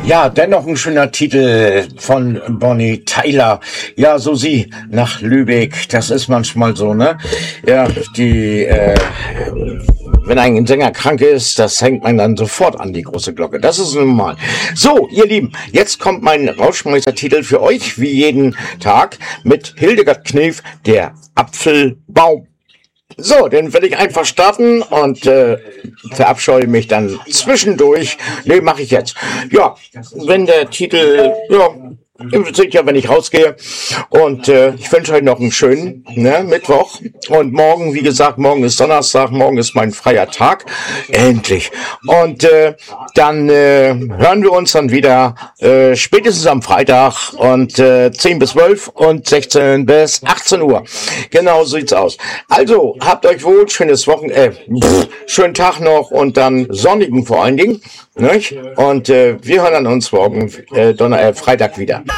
Ja, dennoch ein schöner Titel von Bonnie Tyler. Ja, so sie nach Lübeck. Das ist manchmal so, ne? Ja, wenn ein Sänger krank ist, das hängt man dann sofort an die große Glocke. Das ist normal. So, ihr Lieben, jetzt kommt mein Rauschmeister-Titel für euch, wie jeden Tag, mit Hildegard Knef, der Apfelbaum. So, den werde ich einfach starten und verabscheue mich dann zwischendurch. Nee, mache ich jetzt. Ja, wenn der Titel, ja, ihr seht ja, wenn ich rausgehe. Und ich wünsche euch noch einen schönen Mittwoch. Und morgen, wie gesagt, morgen ist Donnerstag, morgen ist mein freier Tag. Endlich. Und dann hören wir uns dann wieder spätestens am Freitag und 10 bis 12 und 16 bis 18 Uhr. Genau so sieht's aus. Also, habt euch wohl, schönes schönen Tag noch und dann sonnigen vor allen Dingen. Nicht? Und wir hören uns morgen Freitag wieder.